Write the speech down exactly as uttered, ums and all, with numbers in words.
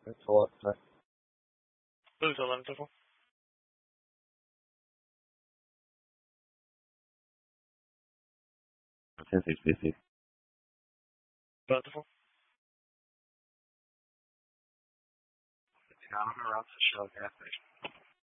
That's a lot. But Who's eleven to four? ten six fifty. eleven to four? Yeah, I'm around the Shell gas station.